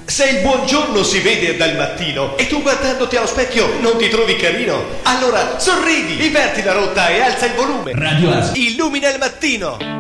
Se il buongiorno si vede dal mattino e tu guardandoti allo specchio non ti trovi carino, allora sorridi, inverti la rotta e alza il volume. Radio Asco. Illumina il mattino.